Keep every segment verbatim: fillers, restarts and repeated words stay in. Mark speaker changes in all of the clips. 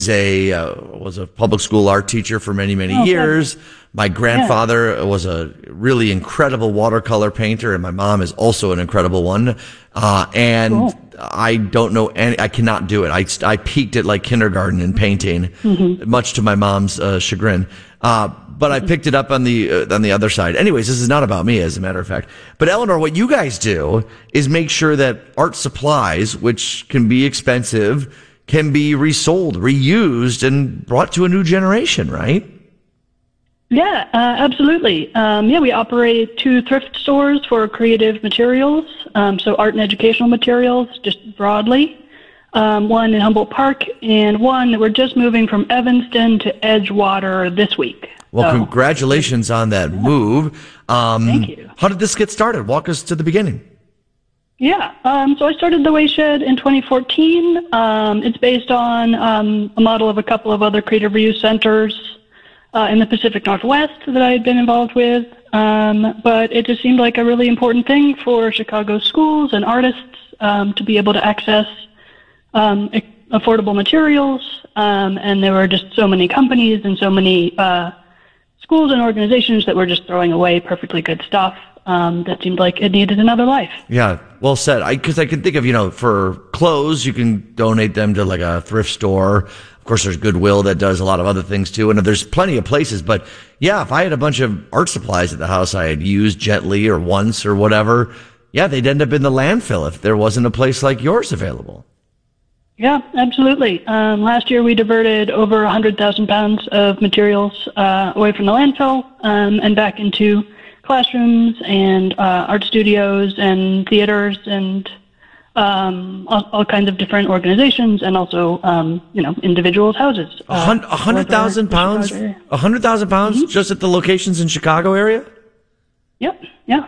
Speaker 1: a uh, was a public school art teacher for many many
Speaker 2: Oh,
Speaker 1: years.
Speaker 2: perfect.
Speaker 1: My grandfather yeah. was a really incredible watercolor painter, and my mom is also an incredible one. Uh, and cool. I don't know any, I cannot do it. I, I peaked at like kindergarten in painting, mm-hmm. much to my mom's uh, chagrin. Uh, but I picked it up on the, uh, on the other side. Anyways, this is not about me, as a matter of fact. But Eleanor, what you guys do is make sure that art supplies, which can be expensive, can be resold, reused, and brought to a new generation, right?
Speaker 2: Yeah, uh, absolutely. Um, yeah, we operate two thrift stores for creative materials, um, so art and educational materials, just broadly. Um, one in Humboldt Park, and one that we're just moving from Evanston to Edgewater this week.
Speaker 1: Well,
Speaker 2: so,
Speaker 1: congratulations on that
Speaker 2: yeah.
Speaker 1: move. Um,
Speaker 2: Thank you.
Speaker 1: How did this get started? Walk us to the beginning.
Speaker 2: Yeah, um, so I started The Wayshed in twenty fourteen. Um, it's based on um, a model of a couple of other creative reuse centers Uh, in the Pacific Northwest that I had been involved with, um, but it just seemed like a really important thing for Chicago schools and artists um, to be able to access um, affordable materials, um, and there were just so many companies and so many uh, schools and organizations that were just throwing away perfectly good stuff um, that seemed like it needed another life.
Speaker 1: Yeah, well said. I Because I can think of, you know, for clothes, you can donate them to like a thrift store. Of course, there's Goodwill that does a lot of other things too, and there's plenty of places. But yeah, if I had a bunch of art supplies at the house I had used gently or once or whatever, yeah, they'd end up in the landfill if there wasn't a place like yours available.
Speaker 2: Yeah, absolutely. Um, last year we diverted over one hundred thousand pounds of materials uh, away from the landfill um, and back into classrooms and uh, art studios and theaters and um, all, all kinds of different organizations, and also, um, you know, individuals' houses.
Speaker 1: A uh, hundred thousand pounds, a hundred thousand pounds mm-hmm. just at the locations in Chicago area?
Speaker 2: Yep. Yeah.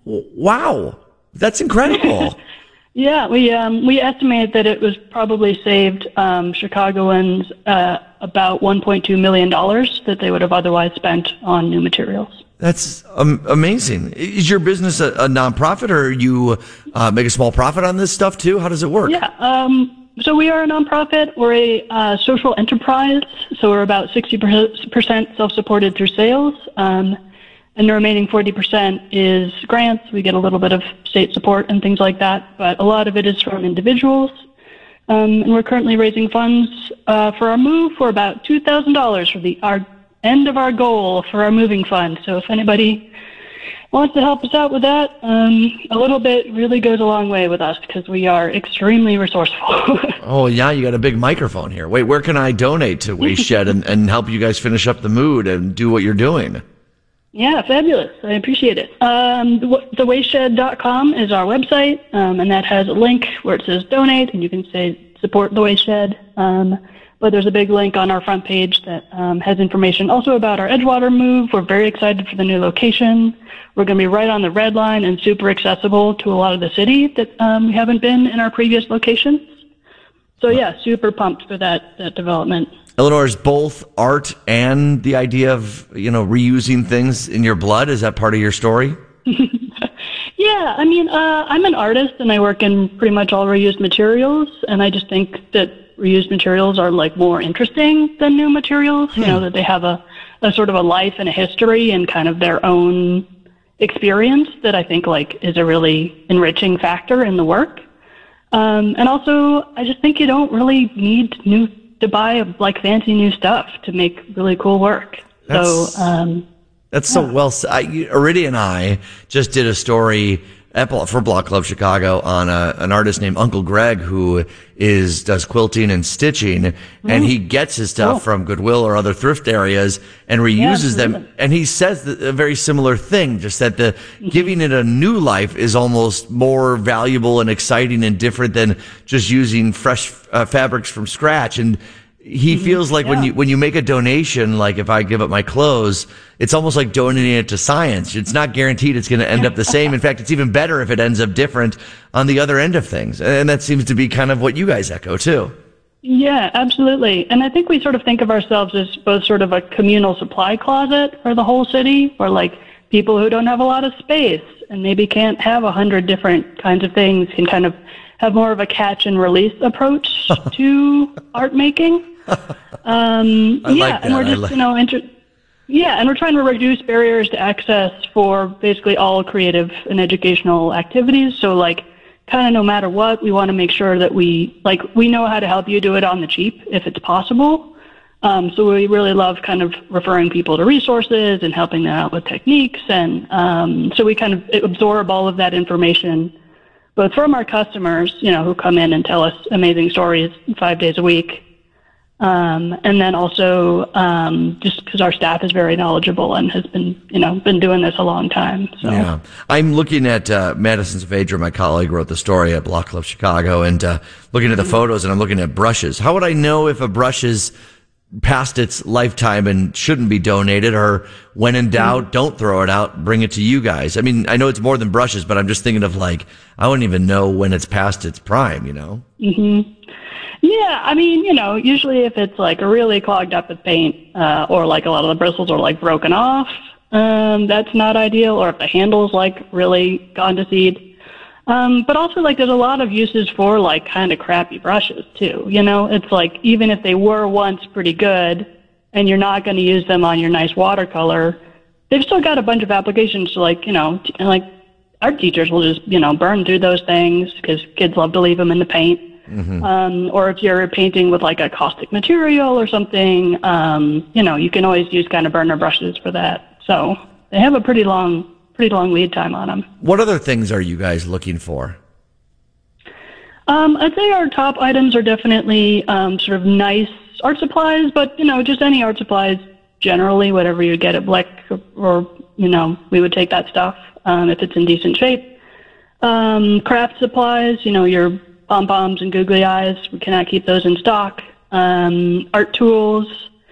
Speaker 1: Wow. That's incredible.
Speaker 2: Yeah. We, um, we estimate that it was probably saved, um, Chicagoans, uh, about one point two million dollars that they would have otherwise spent on new materials.
Speaker 1: That's um, amazing. Is your business a, a nonprofit, or you uh, make a small profit on this stuff too? How does it work?
Speaker 2: Yeah. Um, so we are a nonprofit. We're a uh, social enterprise. So we're about sixty percent self-supported through sales. Um, and the remaining forty percent is grants. We get a little bit of state support and things like that, but a lot of it is from individuals. Um, and we're currently raising funds uh, for our move for about two thousand dollars for the our end of our goal for our moving fund. So if anybody wants to help us out with that, um, a little bit really goes a long way with us because we are extremely resourceful.
Speaker 1: Oh, yeah, you got a big microphone here. Wait, where can I donate to Wayshed and, and help you guys finish up the mood and do what you're doing?
Speaker 2: Yeah, fabulous. I appreciate it. Um, the wayshed dot com is our website, um, and that has a link where it says donate, and you can say support The Wayshed. Um, but there's a big link on our front page that um, has information also about our Edgewater move. We're very excited for the new location. We're going to be right on the red line and super accessible to a lot of the city that um, we haven't been in our previous locations. So yeah, super pumped for that, that development.
Speaker 1: Eleanor, is both art and the idea of, you know, reusing things in your blood, is that part of your story?
Speaker 2: Yeah, I mean, uh, I'm an artist and I work in pretty much all reused materials, and I just think that reused materials are like more interesting than new materials, hmm. you know, that they have a, a sort of a life and a history and kind of their own experience that I think like is a really enriching factor in the work. Um, and also, I just think you don't really need new to buy like fancy new stuff to make really cool work. That's, so um,
Speaker 1: that's
Speaker 2: yeah.
Speaker 1: so well. I, Aridia and I just did a story for Block Club Chicago on a, an artist named Uncle Greg who is does quilting and stitching, mm-hmm. and he gets his stuff cool. from Goodwill or other thrift areas and reuses yeah, them. And he says a very similar thing, just that the mm-hmm. giving it a new life is almost more valuable and exciting and different than just using fresh uh, fabrics from scratch. And he mm-hmm. feels like yeah. when you when you make a donation, like if I give up my clothes, it's almost like donating it to science. It's not guaranteed it's going to end up the same. In fact, it's even better if it ends up different on the other end of things. And that seems to be kind of what you guys echo too.
Speaker 2: Yeah, absolutely. And I think we sort of think of ourselves as both sort of a communal supply closet for the whole city, or like people who don't have a lot of space and maybe can't have a hundred different kinds of things can kind of have more of a catch and release approach to art making. Um,
Speaker 1: I
Speaker 2: yeah,
Speaker 1: like that.
Speaker 2: and we're just,
Speaker 1: like-
Speaker 2: you know, inter- yeah, and we're trying to reduce barriers to access for basically all creative and educational activities. So, like, kind of no matter what, we want to make sure that we, like, we know how to help you do it on the cheap if it's possible. Um, so we really love kind of referring people to resources and helping them out with techniques. And um, so we kind of absorb all of that information, both from our customers, you know, who come in and tell us amazing stories five days a week. Um, and then also um, just because our staff is very knowledgeable and has been, you know, been doing this a long time. So.
Speaker 1: Yeah, I'm looking at uh, Madison Saavedra, my colleague, wrote the story at Block Club Chicago, and uh, looking at the photos, and I'm looking at brushes. How would I know if a brush is past its lifetime and shouldn't be donated, or when in doubt, mm-hmm. don't throw it out, bring it to you guys? I mean, I know it's more than brushes, but I'm just thinking of, like, I wouldn't even know when it's past its prime, you know?
Speaker 2: Mm-hmm. Yeah, I mean, you know, usually if it's like really clogged up with paint, uh, or like a lot of the bristles are like broken off, um, that's not ideal, or if the handle's like really gone to seed. Um, but also, like, there's a lot of uses for like kind of crappy brushes too. You know, it's like even if they were once pretty good and you're not going to use them on your nice watercolor, they've still got a bunch of applications to, like, you know, t- like art teachers will just, you know, burn through those things because kids love to leave them in the paint. Mm-hmm. Um, or if you're painting with like a caustic material or something, um, you know, you can always use kind of burner brushes for that. So they have a pretty long, pretty long lead time on them.
Speaker 1: What other things are you guys looking for?
Speaker 2: Um, I'd say our top items are definitely um, sort of nice art supplies, but, you know, just any art supplies generally, whatever you get at Blick, or, or you know, we would take that stuff um, if it's in decent shape. Um, craft supplies, you know, your pom-poms and googly eyes, we cannot keep those in stock. Um, art tools.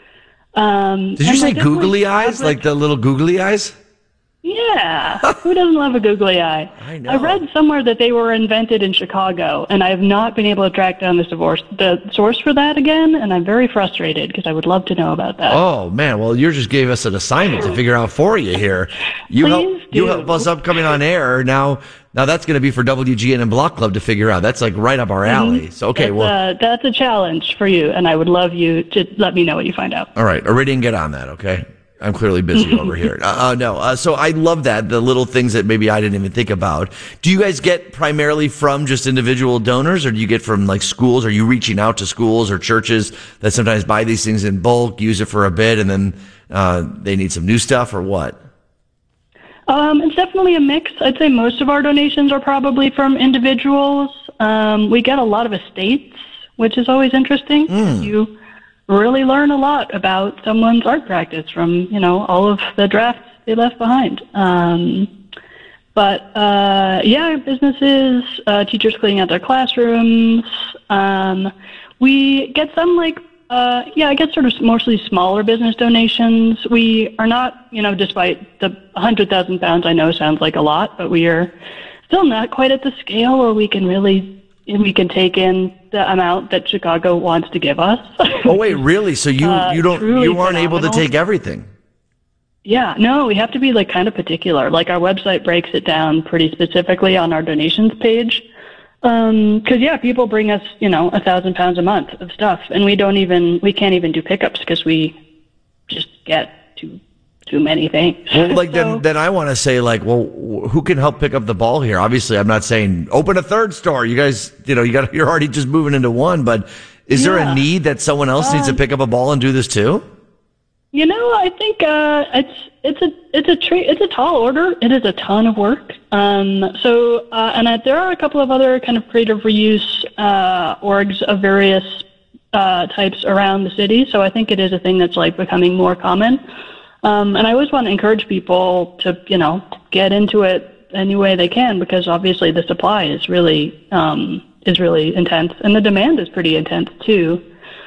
Speaker 2: Um,
Speaker 1: Did you say googly eyes? Fabric. Like the little googly eyes?
Speaker 2: Yeah. Who doesn't love a googly eye?
Speaker 1: I know.
Speaker 2: I read somewhere that they were invented in Chicago, and I have not been able to track down the source, the source for that again, and I'm very frustrated because I would love to know about that.
Speaker 1: Oh, man. Well, you just gave us an assignment to figure out for you here. You
Speaker 2: Please
Speaker 1: help,
Speaker 2: do.
Speaker 1: you help us upcoming on air. Now, now that's going to be for W G N and Block Club to figure out. That's like right up our alley. Mm-hmm. So, okay,
Speaker 2: that's,
Speaker 1: well.
Speaker 2: Uh, that's a challenge for you, and I would love you to let me know what you find out.
Speaker 1: All right. Iridian, get on that, okay? I'm clearly busy over here. Uh, uh, no, uh, so I love that, the little things that maybe I didn't even think about. Do you guys get primarily from just individual donors, or do you get from like schools? Are you reaching out to schools or churches that sometimes buy these things in bulk, use it for a bit, and then uh, they need some new stuff, or what?
Speaker 2: Um, it's definitely a mix. I'd say most of our donations are probably from individuals. Um, we get a lot of estates, which is always interesting. Mm. You really learn a lot about someone's art practice from, you know, all of the drafts they left behind. Um, but, uh, yeah, businesses, uh, teachers cleaning out their classrooms. Um, we get some, like, uh, yeah, I guess sort of mostly smaller business donations. We are not, you know, despite the one hundred thousand pounds, I know sounds like a lot, but we are still not quite at the scale where we can really we can take in the amount that Chicago wants to give us.
Speaker 1: Oh, wait, really? So you,
Speaker 2: uh,
Speaker 1: you don't, you aren't
Speaker 2: phenomenal.
Speaker 1: able to take everything?
Speaker 2: Yeah, no, we have to be like kind of particular. Like our website breaks it down pretty specifically on our donations page. Um, cause yeah, people bring us, you know, a thousand pounds a month of stuff, and we don't even, we can't even do pickups because we just get too, too many things.
Speaker 1: Well, like
Speaker 2: so,
Speaker 1: then, then I want to say like, well, who can help pick up the ball here? Obviously, I'm not saying open a third store. You guys, you know, you got, you're already just moving into one, but is
Speaker 2: yeah.
Speaker 1: there a need that someone else um, needs to pick up a ball and do this too?
Speaker 2: You know, I think uh, it's it's a it's a tre- it's a tall order. It is a ton of work. Um, so, uh, and uh, there are a couple of other kind of creative reuse uh, orgs of various uh, types around the city. So I think it is a thing that's like becoming more common. Um, and I always want to encourage people to, you know, get into it any way they can, because obviously the supply is really um, is really intense, and the demand is pretty intense too.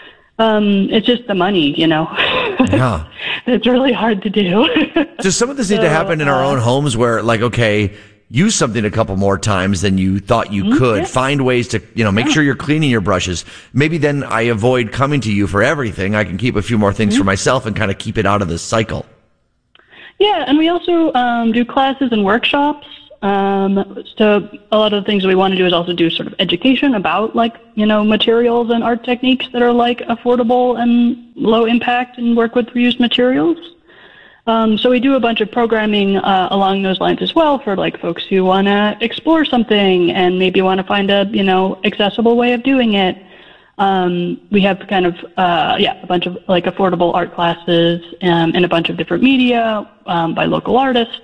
Speaker 2: Um, it's just the money, you know.
Speaker 1: Yeah.
Speaker 2: It's really hard to do.
Speaker 1: Does some of this
Speaker 2: so,
Speaker 1: need to happen in uh, our own homes where, like, okay, use something a couple more times than you thought you mm-hmm, could. Yeah. Find ways to, you know, make yeah. sure you're cleaning your brushes. Maybe then I avoid coming to you for everything. I can keep a few more things mm-hmm. for myself and kind of keep it out of the cycle.
Speaker 2: Yeah, and we also um, do classes and workshops. Um, so a lot of the things that we want to do is also do sort of education about like, you know, materials and art techniques that are like affordable and low impact and work with reused materials. Um, so we do a bunch of programming uh, along those lines as well for like folks who want to explore something and maybe want to find a, you know, accessible way of doing it. Um, we have kind of, uh, yeah, a bunch of like affordable art classes um, in a bunch of different media um, by local artists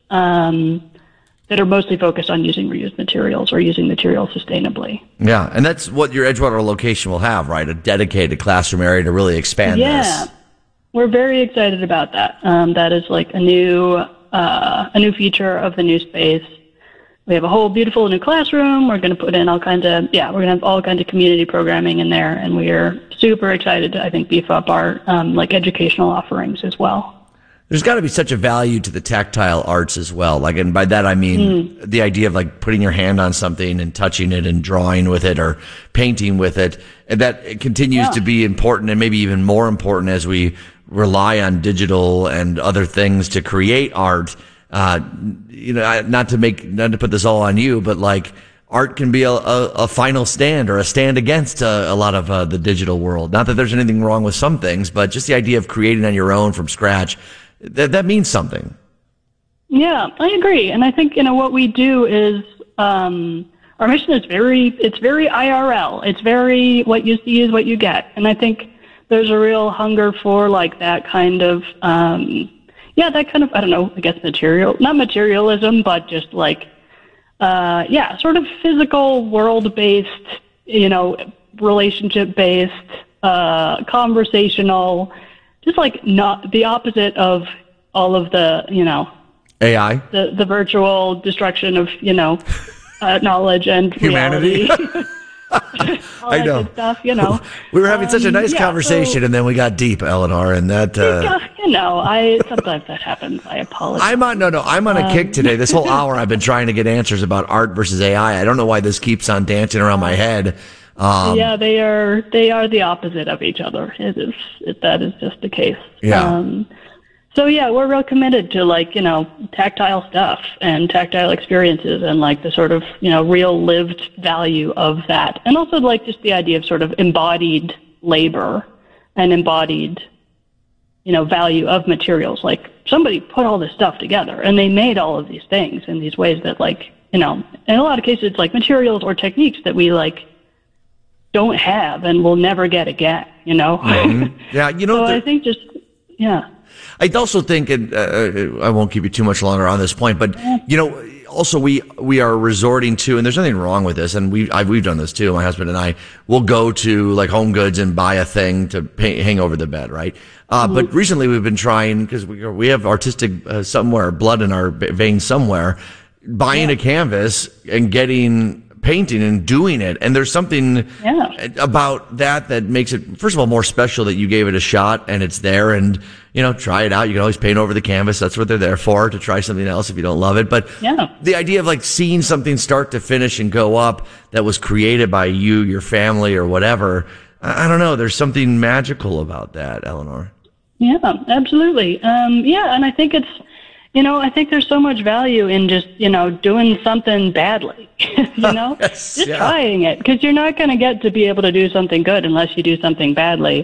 Speaker 2: um, that are mostly focused on using reused materials or using materials sustainably.
Speaker 1: Yeah, and that's what your Edgewater location will have, right? A dedicated classroom area to really expand
Speaker 2: yeah.
Speaker 1: this.
Speaker 2: Yeah, we're very excited about that. Um, that is like a new, uh, a new feature of the new space. We have a whole beautiful new classroom. We're going to put in all kinds of, yeah, we're going to have all kinds of community programming in there. And we are super excited to, I think, beef up our, um, like educational offerings as well.
Speaker 1: There's got to be such a value to the tactile arts as well. Like, and by that I mean mm. the idea of like putting your hand on something and touching it and drawing with it or painting with it. And that it continues yeah. to be important and maybe even more important as we rely on digital and other things to create art. Uh, you know, not to make, not to put this all on you, but like art can be a, a, a final stand or a stand against uh, a lot of uh, the digital world. Not that there's anything wrong with some things, but just the idea of creating on your own from scratch, that, that means something.
Speaker 2: Yeah, I agree. And I think, you know, what we do is, um, our mission is very, it's very I R L. It's very, what you see is what you get. And I think there's a real hunger for like that kind of, um, yeah, that kind of, I don't know, I guess material, not materialism, but just like, uh, yeah, sort of physical, world-based, you know, relationship-based, uh, conversational, just like not the opposite of all of the, you know,
Speaker 1: A I,
Speaker 2: the, the virtual destruction of, you know, uh, knowledge and
Speaker 1: humanity.
Speaker 2: all I know. Good stuff, you know.
Speaker 1: We were having um, such a nice
Speaker 2: yeah,
Speaker 1: conversation, so, and then we got deep, Eleanor, and that. Uh,
Speaker 2: you know, I sometimes that happens. I apologize.
Speaker 1: I'm on no, no. I'm on a um, kick today. This whole hour, I've been trying to get answers about art versus A I. I don't know why this keeps on dancing around my head. Um,
Speaker 2: yeah, they are. They are the opposite of each other. It is. It, that is just the case.
Speaker 1: Yeah.
Speaker 2: Um, So yeah, we're real committed to like, you know, tactile stuff and tactile experiences and like the sort of, you know, real lived value of that. And also like just the idea of sort of embodied labor and embodied, you know, value of materials. Like somebody put all this stuff together and they made all of these things in these ways that like, you know, in a lot of cases it's like materials or techniques that we like don't have and will never get again, you know?
Speaker 1: Mm-hmm. Yeah, you know.
Speaker 2: So
Speaker 1: the-
Speaker 2: I think just, yeah.
Speaker 1: I also think, and uh, I won't keep you too much longer on this point, but you know, also we we are resorting to, and there's nothing wrong with this, and we I've, we've done this too. My husband and I will go to like Home Goods and buy a thing to pay, hang over the bed, right? Uh, mm-hmm. But recently we've been trying because we we have artistic uh, somewhere, blood in our veins somewhere, buying yeah. a canvas and getting. Painting and doing it. And there's something
Speaker 2: yeah.
Speaker 1: about that that makes it, first of all, more special that you gave it a shot and it's there and, you know, try it out. You can always paint over the canvas. That's what they're there for, to try something else if you don't love it. But
Speaker 2: yeah.
Speaker 1: the idea of like seeing something start to finish and go up that was created by you, your family or whatever, I, I don't know. There's something magical about that, Eleanor.
Speaker 2: Yeah, absolutely. Um, yeah. And I think it's, You know, I think there's so much value in just, you know, doing something badly, you know,
Speaker 1: yes,
Speaker 2: just
Speaker 1: yeah.
Speaker 2: trying it, because you're not going to get to be able to do something good unless you do something badly.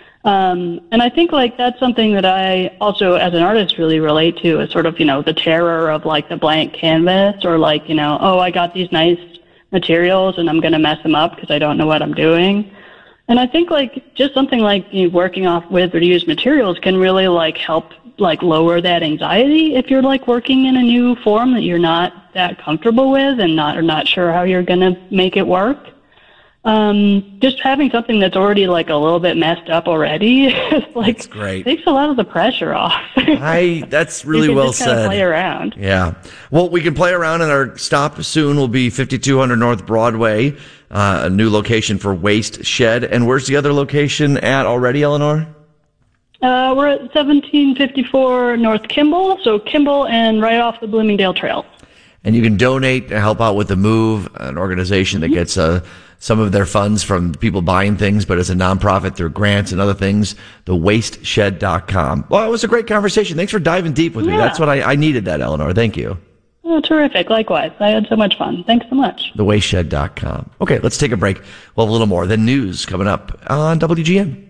Speaker 2: Um, and I think like that's something that I also as an artist really relate to, is sort of, you know, the terror of like the blank canvas or like, you know, oh, I got these nice materials and I'm going to mess them up because I don't know what I'm doing. And I think like just something like, you know, working off with reused materials can really like help like lower that anxiety if you're like working in a new form that you're not that comfortable with and not or not sure how you're going to make it work. Um, just having something that's already like a little bit messed up already, like
Speaker 1: that's great.
Speaker 2: Takes a lot of the pressure off.
Speaker 1: I that's really
Speaker 2: you can
Speaker 1: well
Speaker 2: just kind
Speaker 1: said.
Speaker 2: of play around.
Speaker 1: Yeah. Well, we can play around, and our stop soon will be fifty-two hundred North Broadway, uh, a new location for Waste Shed. And where's the other location at already, Eleanor?
Speaker 2: Uh, we're at seventeen fifty-four North Kimball, so Kimball and right off the Bloomingdale Trail.
Speaker 1: And you can donate and help out with the Move, an organization that gets uh, some of their funds from people buying things, but it's a nonprofit through grants and other things, the waste shed dot com. Well, it was a great conversation. Thanks for diving deep with
Speaker 2: yeah.
Speaker 1: me. That's what I, I needed that, Eleanor. Thank you.
Speaker 2: Oh, terrific. Likewise. I had so much fun. Thanks so much.
Speaker 1: the wayshed dot com. Okay, let's take a break. We'll have a little more. The news coming up on W G N.